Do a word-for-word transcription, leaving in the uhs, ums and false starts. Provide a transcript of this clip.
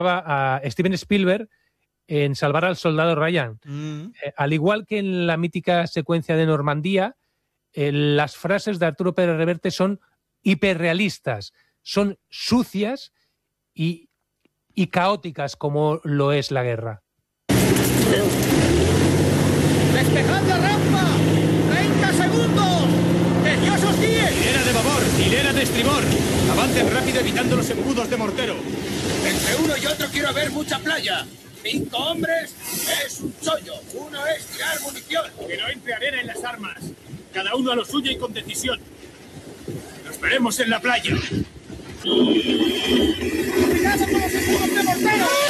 a Steven Spielberg en Salvar al soldado Ryan. Mm. Eh, al igual que en la mítica secuencia de Normandía, eh, las frases de Arturo Pérez Reverte son hiperrealistas, son sucias y, y caóticas como lo es la guerra. ¡Despejad la rampa! ¡treinta segundos! ¡Que Dios os guíe! Hilera de babor, hilera de estribor. Avancen rápido evitando los embudos de mortero. Entre uno y otro quiero ver mucha playa. Cinco hombres es un chollo. Uno es tirar munición. Que no entre arena en las armas. Cada uno a lo suyo y con decisión. Nos veremos en la playa. ¡Cuidado con los escudos de mortero!